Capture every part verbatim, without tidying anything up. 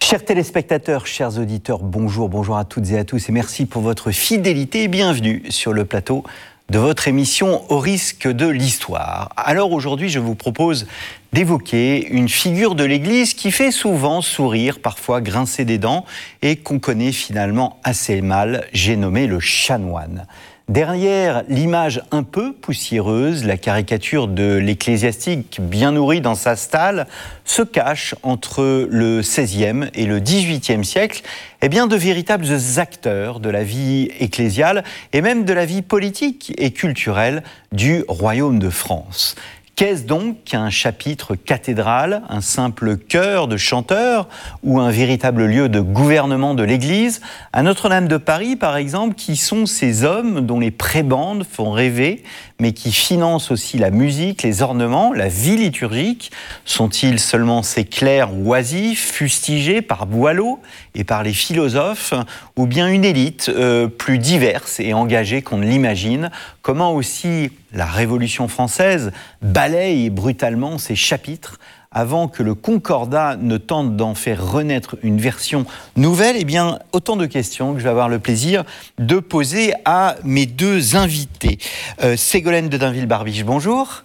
Chers téléspectateurs, chers auditeurs, bonjour, bonjour à toutes et à tous et merci pour votre fidélité et bienvenue sur le plateau de votre émission Au risque de l'histoire. Alors aujourd'hui, je vous propose d'évoquer une figure de l'Église qui fait souvent sourire, parfois grincer des dents et qu'on connaît finalement assez mal, j'ai nommé le chanoine. Derrière l'image un peu poussiéreuse, la caricature de l'ecclésiastique bien nourri dans sa stalle, se cache entre le seizième et le dix-huitième siècle eh bien, de véritables acteurs de la vie ecclésiale et même de la vie politique et culturelle du royaume de France. Qu'est-ce donc qu'un chapitre cathédral, un simple chœur de chanteurs ou un véritable lieu de gouvernement de l'Église ? À Notre-Dame de Paris, par exemple, qui sont ces hommes dont les prébendes font rêver, mais qui financent aussi la musique, les ornements, la vie liturgique ? Sont-ils seulement ces clercs oisifs, fustigés par Boileau et par les philosophes, ou bien une élite euh, plus diverse et engagée qu'on ne l'imagine ? Comment aussi la Révolution française balaye brutalement ces chapitres avant que le Concordat ne tente d'en faire renaître une version nouvelle ? Eh bien, autant de questions que je vais avoir le plaisir de poser à mes deux invités. Euh, Ségolène de Dainville-Barbiche, bonjour.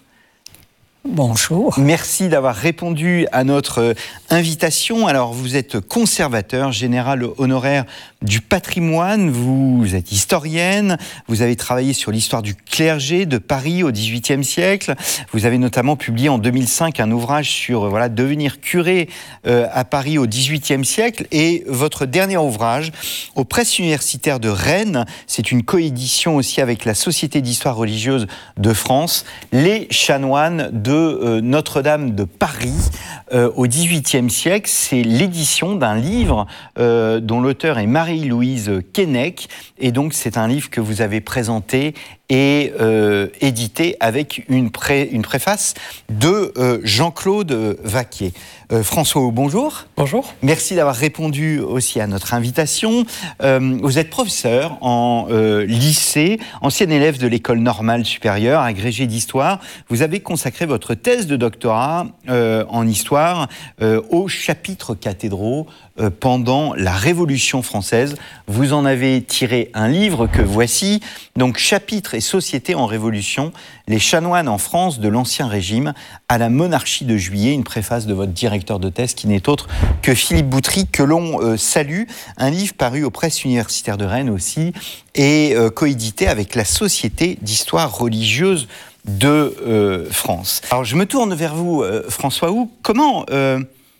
Bonjour. Merci d'avoir répondu à notre invitation. Alors, vous êtes conservateur général honoraire du patrimoine, vous êtes historienne, vous avez travaillé sur l'histoire du clergé de Paris au dix-huitième siècle. Vous avez notamment publié en deux mille cinq un ouvrage sur voilà, devenir curé euh, à Paris au dix-huitième siècle. Et votre dernier ouvrage, aux presses universitaires de Rennes, c'est une coédition aussi avec la Société d'histoire religieuse de France, Les chanoines de euh, Notre-Dame de Paris euh, au dix-huitième siècle. C'est l'édition d'un livre euh, dont l'auteur est Marie-Louise Keinec, et donc c'est un livre que vous avez présenté et euh, édité avec une, pré, une préface de euh, Jean-Claude Vaquier. Euh, François, bonjour. Bonjour. Merci d'avoir répondu aussi à notre invitation. Euh, vous êtes professeur en euh, lycée, ancien élève de l'école normale supérieure, agrégé d'histoire. Vous avez consacré votre thèse de doctorat euh, en histoire euh, aux chapitres cathédraux euh, pendant la Révolution française. Vous en avez tiré un livre que voici, donc Chapitres et société en Révolution, les chanoines en France de l'Ancien Régime à la monarchie de Juillet, une préface de votre directeur de thèse qui n'est autre que Philippe Boutry, que l'on euh, salue. Un livre paru aux presses universitaires de Rennes aussi et euh, coédité avec la Société d'histoire religieuse de euh, France. Alors je me tourne vers vous, euh, François Hou. Comment euh,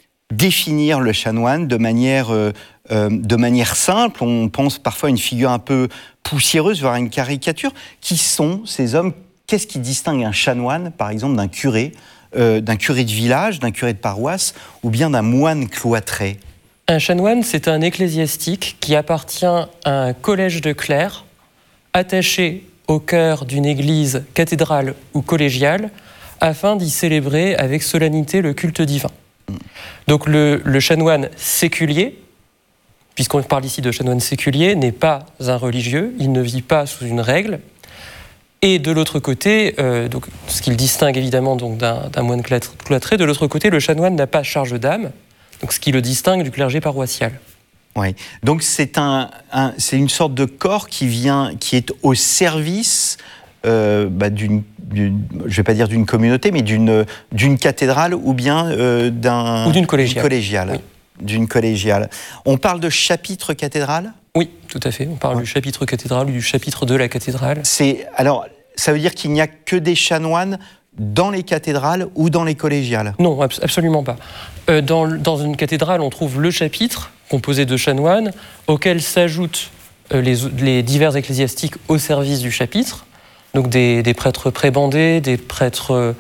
définir le chanoine de manière, euh, euh, de manière simple ? On pense parfois à une figure un peu poussiéreuse, voire une caricature. Qui sont ces hommes ? Qu'est-ce qui distingue un chanoine, par exemple, d'un curé, euh, d'un curé de village, d'un curé de paroisse, ou bien d'un moine cloîtré ? Un chanoine, c'est un ecclésiastique qui appartient à un collège de clercs, attaché au cœur d'une église cathédrale ou collégiale, afin d'y célébrer avec solennité le culte divin. Donc le, le chanoine séculier, puisqu'on parle ici de chanoine séculier, n'est pas un religieux, il ne vit pas sous une règle. Et de l'autre côté, euh, donc, ce qui le distingue évidemment donc, d'un, d'un moine cloîtré, de l'autre côté, le chanoine n'a pas charge d'âme, donc ce qui le distingue du clergé paroissial. Oui. Donc c'est, un, un, c'est une sorte de corps qui, vient, qui est au service euh, bah, d'une, d'une, je ne vais pas dire d'une communauté, mais d'une, d'une cathédrale ou bien euh, d'un, ou d'une collégiale. D'une collégiale. Oui. D'une collégiale. On parle de chapitre cathédrale ? Oui, tout à fait. On parle ouais. du chapitre cathédrale ou du chapitre de la cathédrale. C'est, alors, ça veut dire qu'il n'y a que des chanoines dans les cathédrales ou dans les collégiales ? Non, absolument pas. Euh, dans, dans une cathédrale, on trouve le chapitre, composé de chanoines, auquel s'ajoutent euh, les, les divers ecclésiastiques au service du chapitre, donc des, des prêtres prébandés, des prêtres